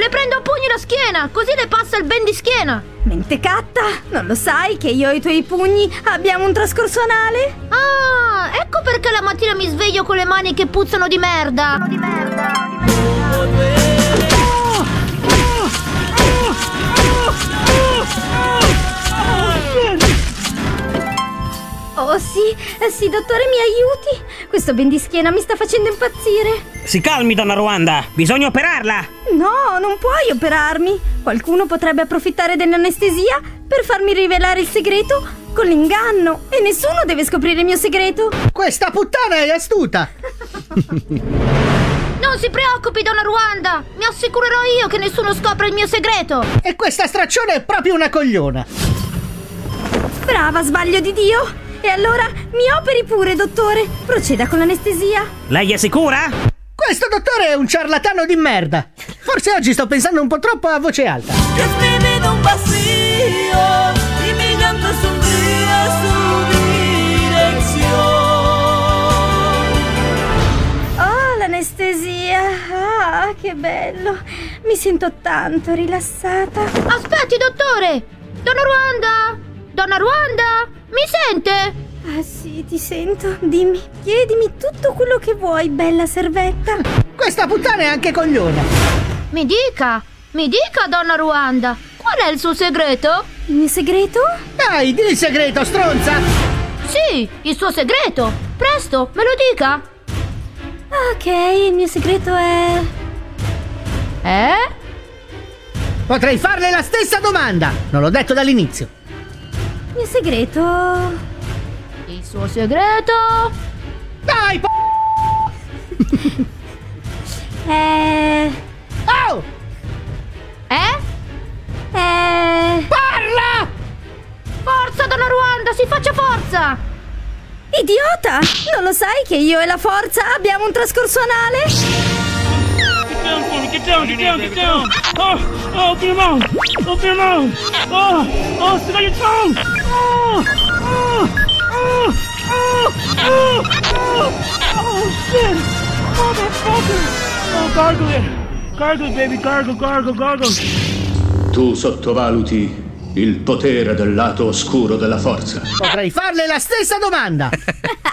Le prendo a pugni la schiena, così le passa il ben di schiena. Mentecatta, non lo sai che io e i tuoi pugni abbiamo un trascorso anale? Ah, ecco perché la mattina mi sveglio con le mani che puzzano di merda. Oh sì, dottore, mi aiuti? Questo ben di schiena mi sta facendo impazzire. Si calmi, donna Ruanda, bisogna operarla. No, non puoi operarmi. Qualcuno potrebbe approfittare dell'anestesia per farmi rivelare il segreto con l'inganno. E nessuno deve scoprire il mio segreto. Questa puttana è astuta. Non si preoccupi, donna Ruanda. Mi assicurerò io che nessuno scopra il mio segreto. E questa straccione è proprio una cogliona. Brava, sbaglio di Dio. E allora mi operi pure, dottore. Proceda con l'anestesia. Lei è sicura? Questo dottore è un ciarlatano di merda. Forse oggi sto pensando un po' troppo a voce alta. Oh, l'anestesia. Ah, che bello. Mi sento tanto rilassata. Aspetti, dottore. Donna Ruanda. Donna Ruanda, mi sente? Ah sì, ti sento. Dimmi, chiedimi tutto quello che vuoi, bella servetta. Questa puttana è anche cogliona. Mi dica, donna Ruanda, qual è il suo segreto? Il mio segreto? Dai, di il segreto, stronza. Sì, il suo segreto. Presto, me lo dica. Ok, il mio segreto è... Potrei farle la stessa domanda. Non l'ho detto dall'inizio. Il mio segreto... Il suo segreto... Dai, Oh! Parla! Forza, donna Ruanda, si faccia forza! Idiota! Non lo sai che io e la forza abbiamo un trascorso anale? Get down! Open your mouth! Stick out your tongue! Shit! Motherfucker! Gargle it! Gargle, baby, gargle! Tu sottovaluti il potere del lato oscuro della forza. Potrei farle la stessa domanda.